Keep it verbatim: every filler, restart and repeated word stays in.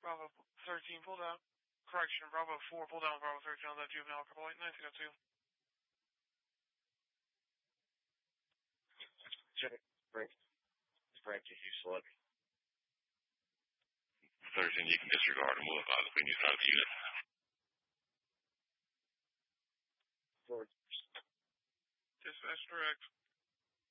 Bravo thirteen, pull down. Correction, Bravo four, pull down Bravo thirteen on that juvenile, couple eight, nineteen oh two. Check. Frank. Frank, if you select. thirteen, you can disregard and move out of the side of the unit. Forward. Dispatch direct.